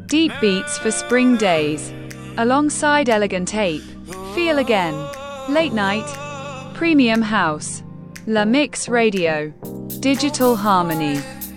Deep beats for spring days. Alongside elegant ape. Feel again. Late night. Premium house. La Mix Radio. Digital harmony.